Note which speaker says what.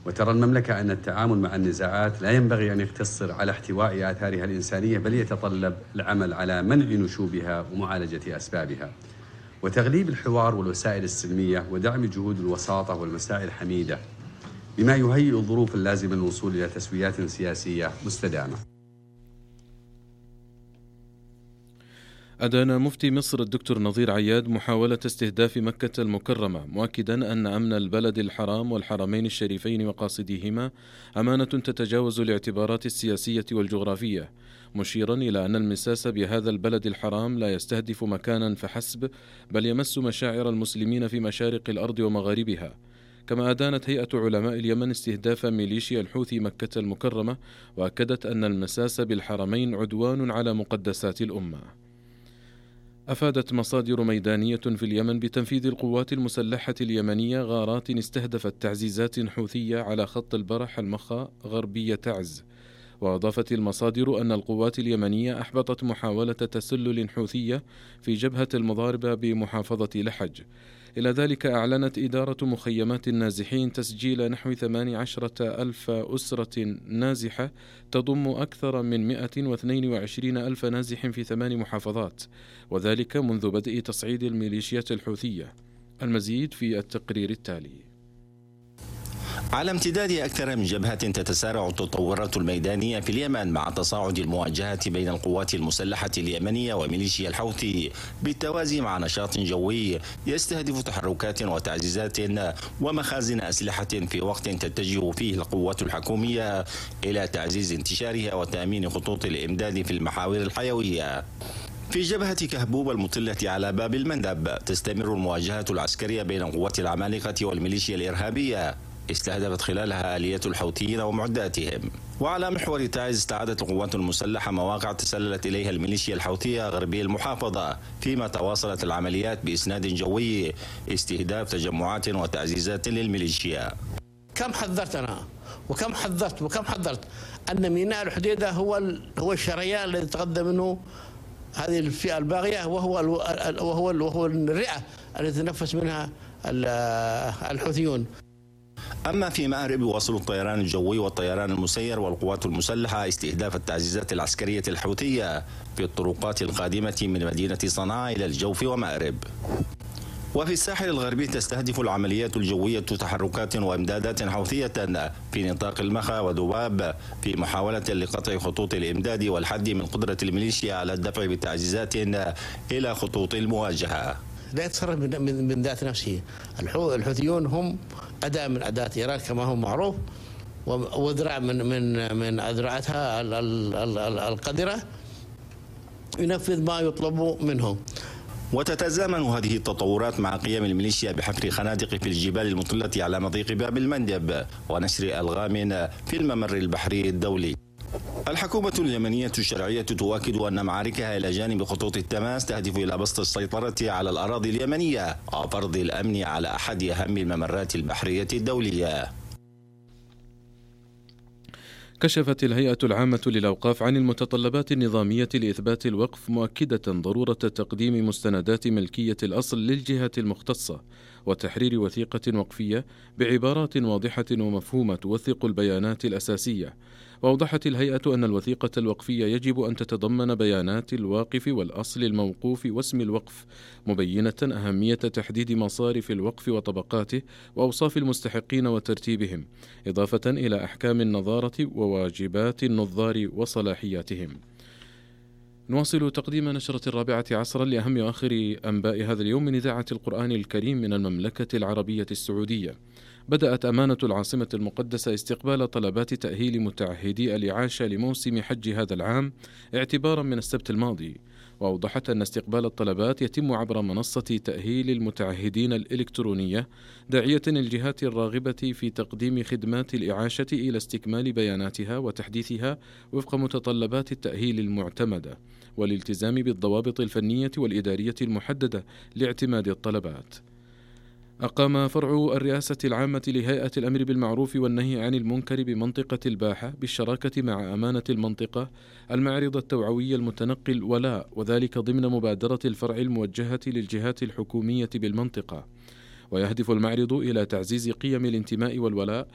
Speaker 1: وترى المملكة أن التعامل مع النزاعات لا ينبغي أن يقتصر على احتواء آثارها الإنسانية، بل يتطلب العمل على منع نشوبها ومعالجة أسبابها، وتغليب الحوار والوسائل السلمية، ودعم جهود الوساطة والمسائل الحميدة، بما يهيئ الظروف اللازمة للوصول إلى تسويات سياسية مستدامة.
Speaker 2: أدان مفتي مصر الدكتور نظير عياد محاولة استهداف مكة المكرمة، مؤكدا أن أمن البلد الحرام والحرمين الشريفين وقاصديهما أمانة تتجاوز الاعتبارات السياسية والجغرافية، مشيرا إلى أن المساس بهذا البلد الحرام لا يستهدف مكانا فحسب، بل يمس مشاعر المسلمين في مشارق الأرض ومغاربها. كما أدانت هيئة علماء اليمن استهداف ميليشيا الحوثي مكة المكرمة، وأكدت أن المساس بالحرمين عدوان على مقدسات الأمة. أفادت مصادر ميدانية في اليمن بتنفيذ القوات المسلحة اليمنية غارات استهدفت تعزيزات حوثية على خط البرح المخا غربية تعز. وأضافت المصادر أن القوات اليمنية أحبطت محاولة تسلل حوثية في جبهة المضاربة بمحافظة لحج. إلى ذلك أعلنت إدارة مخيمات النازحين تسجيل نحو 18,000 أسرة نازحة تضم أكثر من 122,000 نازح في 8 محافظات، وذلك منذ بدء تصعيد الميليشيات الحوثية. المزيد في التقرير التالي.
Speaker 3: على امتداد أكثر من جبهة تتسارع التطورات الميدانية في اليمن مع تصاعد المواجهة بين القوات المسلحة اليمنية وميليشيا الحوثي، بالتوازي مع نشاط جوي يستهدف تحركات وتعزيزات ومخازن أسلحة في وقت تتجه فيه القوات الحكومية إلى تعزيز انتشارها وتأمين خطوط الإمداد في المحاور الحيوية. في جبهة كهبوب المطلة على باب المندب تستمر المواجهات العسكرية بين قوات العمالقة والميليشيا الإرهابية، استهدفت خلالها آلية الحوثيين ومعداتهم. وعلى محور تعز استعادت القوات المسلحة مواقع تسللت إليها الميليشيا الحوثية غربي المحافظة، فيما تواصلت العمليات بإسناد جوي استهداف تجمعات وتعزيزات للميليشيا.
Speaker 4: كم حذرت أنا وكم حذرت أن ميناء الحديدة هو الشريان الذي تقدم منه هذه الفئة الباغية، وهو الرئة التي تنفس منها الحوثيون.
Speaker 3: أما في مأرب يواصل الطيران الجوي والطيران المسير والقوات المسلحة استهداف التعزيزات العسكرية الحوثية في الطرقات القادمة من مدينة صنعاء إلى الجوف ومأرب. وفي الساحل الغربي تستهدف العمليات الجوية تحركات وإمدادات حوثية في نطاق المخا ودباب في محاولة لقطع خطوط الإمداد والحد من قدرة الميليشيا على الدفع بتعزيزات إلى خطوط المواجهة.
Speaker 4: لا يتصرف من ذات نفسه. الحوثيون هم أداة من أداة إيران كما هو معروف، وذراع من أذرعتها القذرة ينفذ ما يطلب منهم.
Speaker 3: وتتزامن هذه التطورات مع قيام الميليشيا بحفر خنادق في الجبال المطلة على مضيق باب المندب ونشر ألغام في الممر البحري الدولي. الحكومة اليمنية الشرعية تؤكد أن معاركها إلى جانب خطوط التماس تهدف إلى بسط السيطرة على الأراضي اليمنية وفرض الأمن على أحد أهم الممرات البحرية الدولية.
Speaker 2: كشفت الهيئة العامة للأوقاف عن المتطلبات النظامية لإثبات الوقف، مؤكدة ضرورة تقديم مستندات ملكية الأصل للجهة المختصة وتحرير وثيقة وقفية بعبارات واضحة ومفهومة توثق البيانات الأساسية. وأوضحت الهيئة أن الوثيقة الوقفية يجب أن تتضمن بيانات الواقف والأصل الموقوف واسم الوقف، مبينة أهمية تحديد مصارف الوقف وطبقاته وأوصاف المستحقين وترتيبهم، إضافة إلى أحكام النظارة وواجبات النظار وصلاحياتهم. نواصل تقديم نشرة 14 لأهم وآخر أنباء هذا اليوم من إذاعة القرآن الكريم من المملكة العربية السعودية. بدأت أمانة العاصمة المقدسة استقبال طلبات تأهيل متعهدي الإعاشة لموسم حج هذا العام اعتبارا من السبت الماضي، وأوضحت أن استقبال الطلبات يتم عبر منصة تأهيل المتعهدين الإلكترونية، داعية الجهات الراغبة في تقديم خدمات الإعاشة إلى استكمال بياناتها وتحديثها وفق متطلبات التأهيل المعتمدة، والالتزام بالضوابط الفنية والإدارية المحددة لاعتماد الطلبات. أقام فرع الرئاسة العامة لهيئة الأمر بالمعروف والنهي عن المنكر بمنطقة الباحة بالشراكة مع أمانة المنطقة المعرض التوعوي المتنقل ولاء، وذلك ضمن مبادرة الفرع الموجهة للجهات الحكومية بالمنطقة. ويهدف المعرض إلى تعزيز قيم الانتماء والولاء